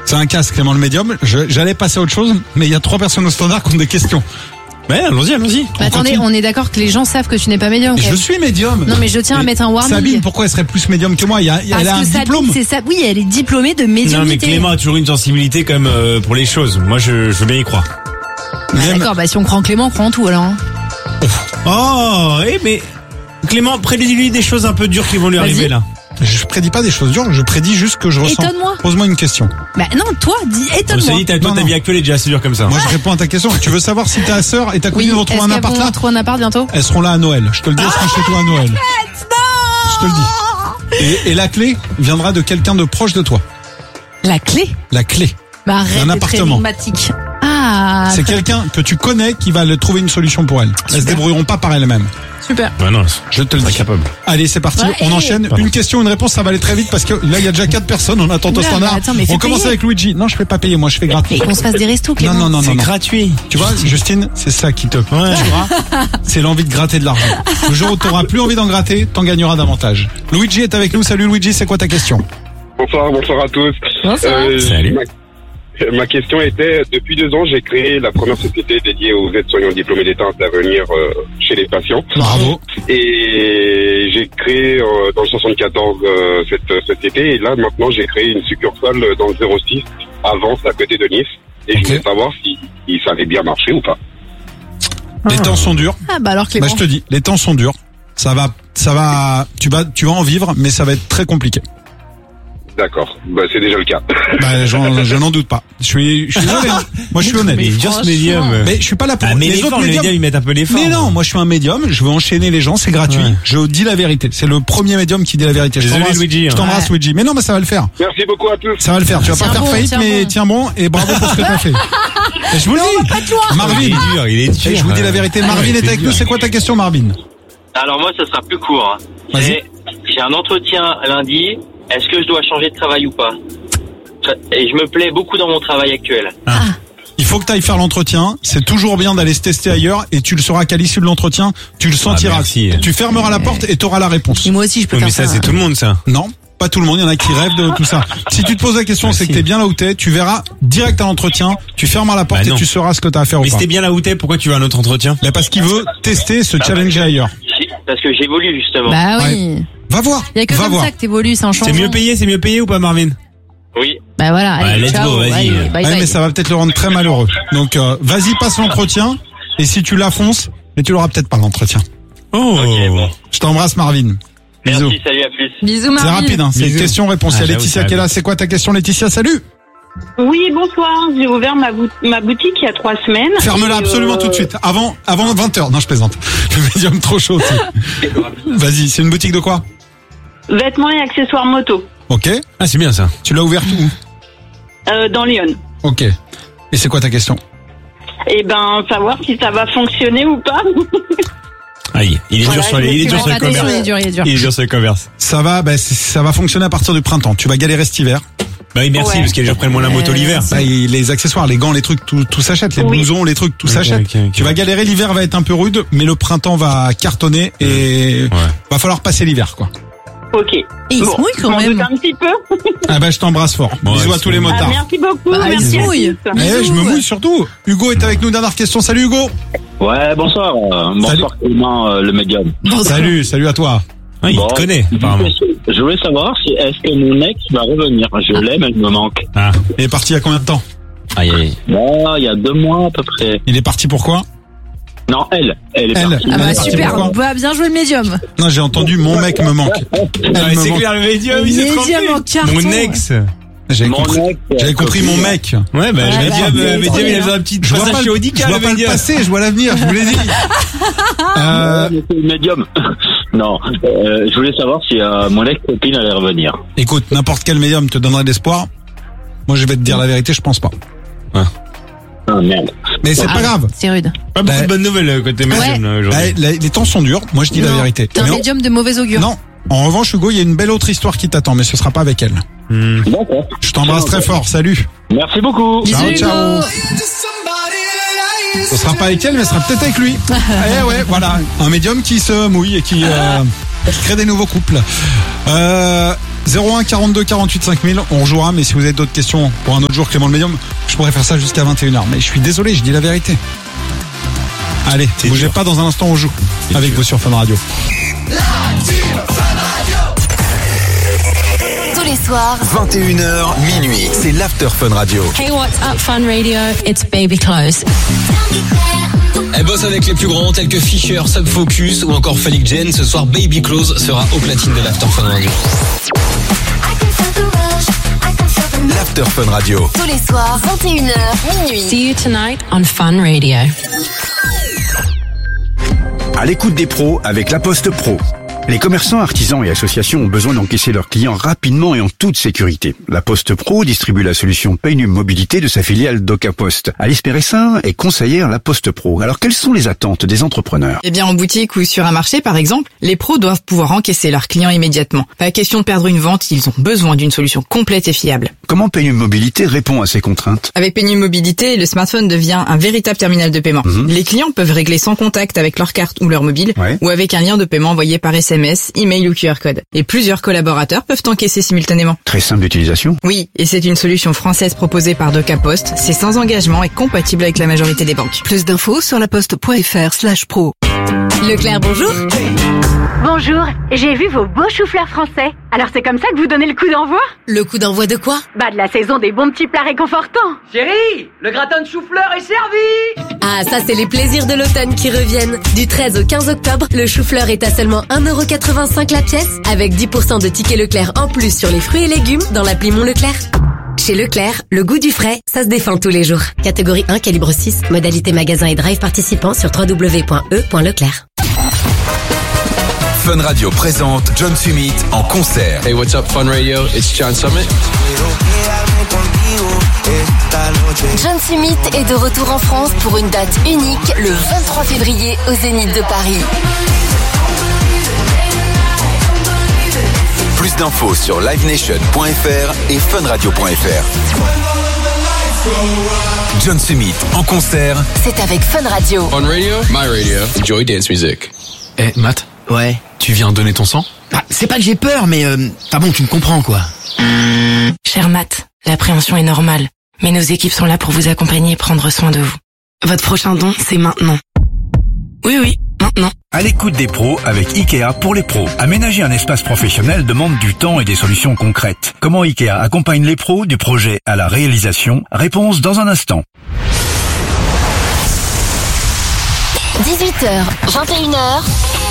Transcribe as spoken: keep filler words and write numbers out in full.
C'est un casse, Clément le médium. Je, j'allais passer à autre chose, mais il y a trois personnes au standard qui ont des questions. Ouais, allons-y, allons-y. Bah, attendez, on est d'accord que les gens savent que tu n'es pas médium. Je suis médium. Non, mais je tiens à Et mettre un warning. Sabine, pourquoi elle serait plus médium que moi? Il y a, il y a, Parce elle a un que Sabine, diplôme. c'est ça. Oui, elle est diplômée de médiumnité. Non, mais Clément a toujours une sensibilité quand même euh, pour les choses. Moi, je, je veux bien y croire. Ah, Même- d'accord, bah si on croit en Clément, on croit en tout alors. Hein. Oh, eh, mais Clément, prédis-lui des choses un peu dures qui vont lui Vas-y. arriver là. Je prédis pas des choses dures, je prédis juste que je ressens. Étonne-moi. Pose-moi une question. Bah non, toi, dis, On s'est étonne-moi. dit, t'as- toi, Non, ta non. vie actuelle est déjà assez dure comme ça. Moi, je réponds à ta question. Tu veux savoir si ta sœur et ta cousine Oui, vont est-ce trouver un qu'elles appart vont là? trouver un appart bientôt? Elles seront là à Noël. Je te le dis, elles seront chez toi à Noël. Je te le dis. Et, et la clé viendra de quelqu'un de proche de toi. La clé? La clé. Bah arrête Un d'être appartement. énigmatique. Ah, C'est très- quelqu'un que tu connais qui va le trouver une solution pour elle. Elles se Super. débrouilleront pas par elles-mêmes. super. Bah non, Je te le dis. capable. Allez, c'est parti. Ouais, on et- enchaîne. Pardon. Une question, une réponse, ça va aller très vite parce que là, il y a déjà quatre personnes. On attend au Oula, standard. mais attends, mais fais On commence payer. avec Luigi. Non, je fais pas payer. Moi, je fais gratuit. Et qu'on se fasse des restos, Non, Clément. non, non, non. C'est non. gratuit. Tu vois, Justine, c'est ça qui te tuera. C'est l'envie de gratter de l'argent. Le jour où tu n'auras plus envie d'en gratter, t'en gagneras davantage. Luigi est avec nous. Salut Luigi, c'est quoi ta question? Bonsoir, bonsoir à tous. Bonsoir. Euh, Salut. Ma, ma question était, depuis deux ans, j'ai créé la première société dédiée aux aides-soignants diplômés d'État à intervenir euh, chez les patients. Bravo. Et j'ai créé euh, dans le soixante-quatorze euh, cette société. Et là, maintenant, j'ai créé une succursale dans le zéro six à Vence, à côté de Nice. Et Ok. je voulais savoir si, si ça avait bien marché ou pas. Les temps sont durs. Ah bah alors Clément. Bah, je te dis, les temps sont durs. Ça va, ça va, tu vas, tu vas en vivre, mais ça va être très compliqué. D'accord. Bah, c'est déjà le cas. Bah, j'en- je n'en doute pas. Je suis, je suis désolé, hein. Moi, je suis honnête. Mais il est dur ce franchement. médium. Mais je suis pas là pour Ah, mais les les autres formes, les médiums. médiums, ils mettent un peu les formes. Mais non, moi je suis un médium, je veux enchaîner les gens, c'est gratuit. Ouais. Je dis la vérité. C'est le premier médium qui dit la vérité. Je Désolé, t'embrasse, Luigi, Je hein. t'embrasse Ouais. Luigi. Mais non, mais ça va le faire. Merci beaucoup à tous. Ça va le faire. Tu vas Tiens pas faire bon, faillite, tiens mais bon. tiens bon et bravo pour ce que t'as fait. Et je vous le dis. Il Marvin, est dur, il est dur. et je vous dis la vérité. Marvin Ouais, est c'est avec dur. nous. C'est quoi ta question, Marvin? Alors moi, ça sera plus court. Hein. Vas-y. C'est, j'ai un entretien lundi. Est-ce que je dois changer de travail ou pas? Et je me plais beaucoup dans mon travail actuel. Il faut que tu ailles faire l'entretien. C'est toujours bien d'aller se tester ailleurs et tu le sauras qu'à l'issue de l'entretien, tu le sentiras. merci. Tu fermeras la porte et tu auras la réponse. Et moi aussi, je peux Oui, faire mais ça, c'est tout le monde, ça. Non, pas tout le monde. Il y en a qui rêvent de tout ça. Si tu te poses la question, Bah, c'est que si. t'es bien là où t'es. Tu verras direct à l'entretien. Tu fermeras la porte Bah, et non. tu sauras ce que t'as à faire Mais ou si pas. t'es bien là où t'es, pourquoi tu veux un autre entretien? Mais parce qu'il veut tester, se challenger ailleurs. J'ai- Parce que j'évolue justement. Bah oui. Va voir. Il y a que Va comme voir. ça que t'évolues, c'est un changement. C'est mieux payé, c'est mieux payé ou pas, Marvin? Oui. Bah voilà, Ouais, allez, let's ciao, go, vas-y. allez, bye Ouais, bye. mais ça va peut-être le rendre très malheureux. Donc, euh, vas-y, passe l'entretien. Et si tu la fonces, mais tu l'auras peut-être pas l'entretien. Oh. Ok, bon. Je t'embrasse, Marvin. Bisous. Merci, salut, à plus. Bisous C'est Marvin. rapide, hein. C'est Bisous. question-réponse. Il y a Ah, j'avoue, Laetitia ça qui est là. arrive. C'est quoi ta question, Laetitia? Salut. Oui, bonsoir. J'ai ouvert ma, bou- ma boutique il y a trois semaines. Ferme-la Et, absolument euh, tout de suite. Avant, avant vingt heures. Non, je plaisante. Le médium trop chaud aussi. Vas-y, c'est une boutique de quoi? Vêtements et accessoires moto, Ok. Ah, c'est bien ça. Tu l'as ouverte où? euh, dans Lyon. Ok. Et c'est quoi ta question? Et ben, savoir si ça va fonctionner ou pas. Aïe, il est Voilà, dur sur les, il est dur sur les Attention, commerces. il est dur, il est dur. Il est dur sur les commerces. Ça va, bah, c'est- ça va fonctionner à partir du printemps. Tu vas galérer cet hiver. Bah oui, merci, Ouais. parce que les gens prennent moins la moto Euh, l'hiver. Bah, et les accessoires, les gants, les trucs, tout, tout s'achète. Les Oui. blousons, les trucs, tout Ok, s'achète. ok, ok. Tu vas galérer, l'hiver va être un peu rude, mais le printemps va cartonner et Ouais. va falloir passer l'hiver, quoi. Ok. Et il se mouille je quand m'en même. doute un petit peu. Ah bah, je t'embrasse fort. Bon, Bisous ouais, à tous les c'est- Ah, motards. merci beaucoup. Bah, il merci se à mouille. tous. Eh, je me mouille surtout. Hugo est avec nous, dernière question. Salut Hugo. Ouais, bonsoir. euh, bonsoir Clément, euh, le médium. Salut, salut à toi. Ah, il Bon, te connaît, apparemment. Je voulais savoir si est-ce que mon ex va revenir. Je l'aime, elle me manque. Ah, Il est parti il y a combien de temps? aïe, aïe. Bon, il y a deux mois à peu près. Il est parti pourquoi? Non, elle. Elle est Elle. partie. Ah Elle bah est partie super, pourquoi bah, bien joué le médium. Non, j'ai entendu mon mec me manque. Elle Ah, me c'est manque. clair, le médium, il s'est Médium trompé. en carton. Mon ex. J'avais Mon compris, ex, euh, j'avais compris mon mec. Ouais, bah, Ah, le bah, médium, c'est euh, trop médium, il bien. a un petit Je vois passage pas, chez le, Audica, je vois le pas le médium. passé, je vois l'avenir, je vous l'ai dit. Euh, Ouais, mais c'est le médium. Non, euh, je voulais savoir si euh, mon ex-copine allait revenir. écoute, n'importe quel médium te donnerait de l'espoir. Moi, je vais te dire la vérité, je pense pas. Ah, merde. Mais c'est Ah, pas grave. C'est rude. Pas beaucoup Bah, de bonnes nouvelles euh, côté médium, là, Eh, aujourd'hui. les, les temps sont durs. Moi, je dis la Non, vérité. T'es un Mais on- médium de mauvais augure. non. En revanche, Hugo, il y a une belle autre histoire qui t'attend, mais ce sera pas avec elle. Hmm. D'accord. Je t'embrasse très fort. Salut. Merci beaucoup. Bisous, Ciao, Hugo. ciao. Ce sera pas avec elle, mais ce sera peut-être avec lui. Eh ouais, voilà. Un médium qui se mouille et qui, euh, qui crée des nouveaux couples. Euh, zéro un quarante-deux quarante-huit cinq mille, on rejouera, mais si vous avez d'autres questions pour un autre jour, Clément le Médium, je pourrais faire ça jusqu'à vingt et une heures. Mais je suis désolé, je dis la vérité. Allez, bougez dur. Pas, dans un instant on joue c'est avec dur. Vous sur Fun Radio. Tous les soirs, vingt et une heures, minuit, c'est l'After Fun Radio. Hey, what's up, Fun Radio? It's Baby Close. Elle bosse avec les plus grands tels que Fisher, Sub Focus ou encore Felix Jen. Ce soir, Baby Close sera au platine de l'After Fun Radio. L'After Fun Radio. Tous les soirs, vingt et une heures, minuit. See you tonight on Fun Radio. À l'écoute des pros avec La Poste Pro. Les commerçants, artisans et associations ont besoin d'encaisser leurs clients rapidement et en toute sécurité. La Poste Pro distribue la solution Paynum Mobilité de sa filiale DocaPost. Alice Péressin est conseillère La Poste Pro. Alors, quelles sont les attentes des entrepreneurs? Eh bien, en boutique ou sur un marché, par exemple, les pros doivent pouvoir encaisser leurs clients immédiatement. Pas question de perdre une vente, ils ont besoin d'une solution complète et fiable. Comment Paynum Mobilité répond à ces contraintes? Avec Paynum Mobilité, le smartphone devient un véritable terminal de paiement. Mmh. Les clients peuvent régler sans contact avec leur carte ou leur mobile, ouais. ou avec un lien de paiement envoyé par S M S, email ou Q R code. Et plusieurs collaborateurs peuvent encaisser simultanément. Très simple d'utilisation. Oui, et c'est une solution française proposée par DocaPost. C'est sans engagement et compatible avec la majorité des banques. Plus d'infos sur laposte.fr slash pro. Leclerc, bonjour. Bonjour, j'ai vu vos beaux choux-fleurs français. Alors c'est comme ça que vous donnez le coup d'envoi? Le coup d'envoi de quoi? Bah de la saison des bons petits plats réconfortants. Chérie, le gratin de chou-fleur est servi. Ah, ça c'est les plaisirs de l'automne qui reviennent. Du treize au quinze octobre, le chou-fleur est à seulement un euro quatre-vingt-cinq la pièce, avec dix pour cent de tickets Leclerc en plus sur les fruits et légumes dans l'appli Mon Leclerc. Chez Leclerc, le goût du frais, ça se défend tous les jours. Catégorie un, calibre six, modalité magasin et drive participant sur w w w point e point leclerc. Fun Radio présente John Summit en concert. Hey, what's up, Fun Radio? It's John Summit. John Summit est de retour en France pour une date unique le vingt-trois février au Zénith de Paris. Plus d'infos sur live nation point f r et fun radio point f r. John Summit en concert, c'est avec Fun Radio. Fun Radio, my radio, enjoy dance music. Eh, hey, Matt. Ouais. Tu viens donner ton sang? Bah, c'est pas que j'ai peur, mais euh, enfin bon, tu me comprends quoi. Cher Matt, l'appréhension est normale, mais nos équipes sont là pour vous accompagner et prendre soin de vous. Votre prochain don, c'est maintenant. Oui, oui, maintenant. À l'écoute des pros avec Ikea pour les pros. Aménager un espace professionnel demande du temps et des solutions concrètes. Comment Ikea accompagne les pros du projet à la réalisation? Réponse dans un instant. dix-huit heures, vingt et une heures.